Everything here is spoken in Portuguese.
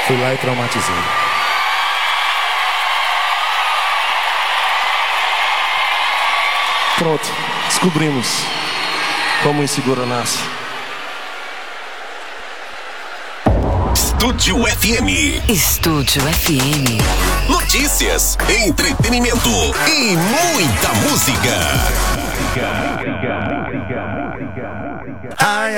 Fui lá e traumatizei. Pronto, descobrimos como o inseguro nasce. Estúdio FM. Estúdio FM. Notícias, entretenimento e muita música.